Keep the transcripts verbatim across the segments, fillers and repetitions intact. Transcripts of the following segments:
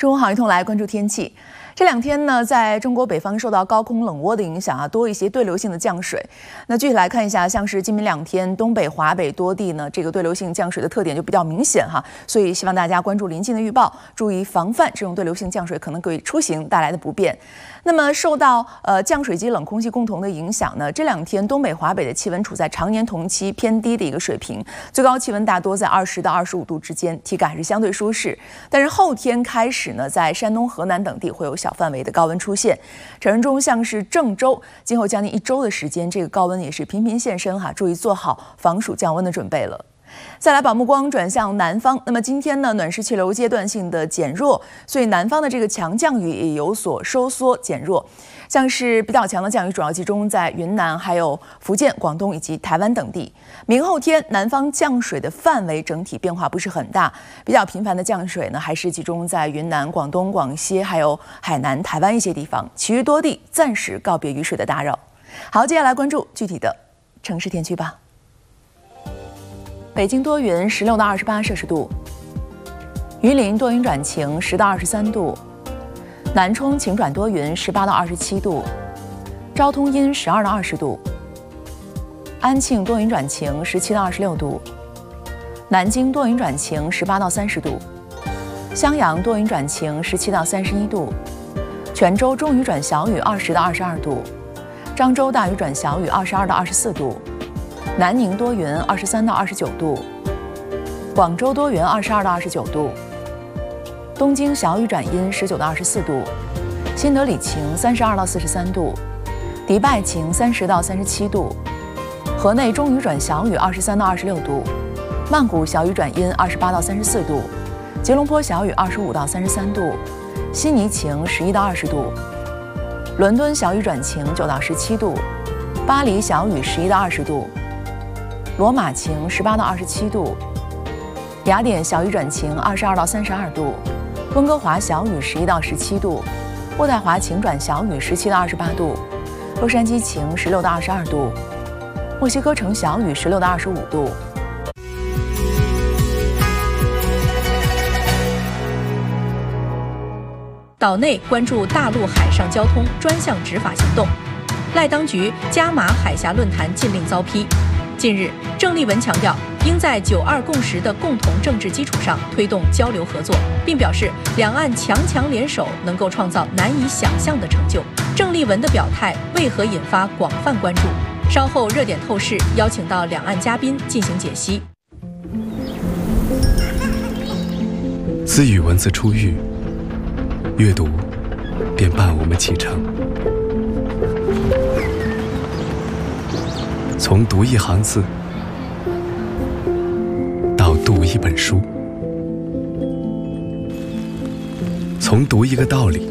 中午好，一同来关注天气。这两天呢，在中国北方受到高空冷涡的影响啊，多一些对流性的降水。那具体来看一下，像是今明两天，东北、华北多地呢，这个对流性降水的特点就比较明显哈。所以希望大家关注临近的预报，注意防范这种对流性降水可能给出行带来的不便。那么受到呃降水及冷空气共同的影响呢，这两天东北、华北的气温处在常年同期偏低的一个水平，最高气温大多在二十到二十五度之间，体感还是相对舒适。但是后天开始呢，在山东、河南等地会有小范围的高温出现，晨中像是郑州，今后将近一周的时间，这个高温也是频频现身哈，注意做好防暑降温的准备了。再来把目光转向南方，那么今天呢，暖湿气流阶段性的减弱，所以南方的这个强降雨也有所收缩减弱，像是比较强的降雨主要集中在云南、还有福建、广东以及台湾等地。明后天南方降水的范围整体变化不是很大，比较频繁的降水呢，还是集中在云南、广东、广西还有海南、台湾一些地方，其余多地暂时告别雨水的打扰。好，接下来关注具体的城市天气吧。北京多云，十六到二十八摄氏度；榆林多云转晴，十到二十三度；南充晴转多云，十八到二十七度；昭通阴，十二到二十度；安庆多云转晴，十七到二十六度；南京多云转晴，十八到三十度；襄阳多云转晴，十七到三十一度；泉州中雨转小雨，二十到二十二度；漳州大雨转小雨，二十二到二十四度。南宁多云，二十三到二十九度；广州多云，二十二到二十九度；东京小雨转阴，十九到二十四度；新德里晴，三十二到四十三度；迪拜晴，三十到三十七度；河内中雨转小雨，二十三到二十六度；曼谷小雨转阴，二十八到三十四度；吉隆坡小雨，二十五到三十三度；悉尼晴，十一到二十度；伦敦小雨转晴，九到十七度；巴黎小雨，十一到二十度。罗马晴，十八到二十七度；雅典小雨转晴，二十二到三十二度；温哥华小雨，十一到十七度；渥太华晴转小雨，十七到二十八度；洛杉矶晴，十六到二十二度；墨西哥城小雨，十六到二十五度。 岛内关注大陆海上交通专项执法行动，赖当局加码海峡论坛禁令遭批。近日，郑丽文强调，应在九二共识的共同政治基础上推动交流合作，并表示两岸强强联手能够创造难以想象的成就。郑丽文的表态为何引发广泛关注？稍后热点透视邀请到两岸嘉宾进行解析。 自与文字初遇，阅读便伴我们启程。从读一行字到读一本书，从读一个道理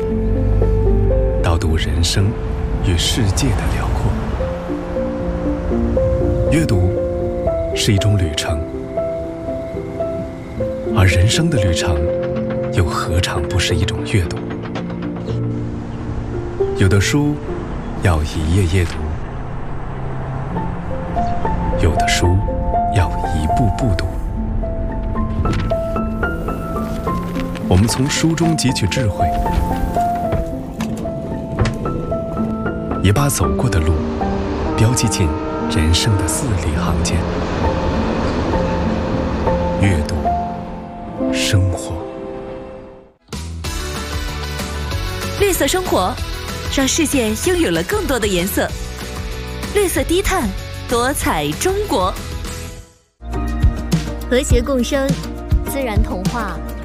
到读人生与世界的辽阔。阅读是一种旅程，而人生的旅程又何尝不是一种阅读？有的书要一页页读，有的书要一步步读。我们从书中汲取智慧，也把走过的路标记进人生的字里行间。阅读，生活。 绿色生活，让世界拥有了更多的颜色。绿色低碳，多彩中国。 和谐共生，自然童话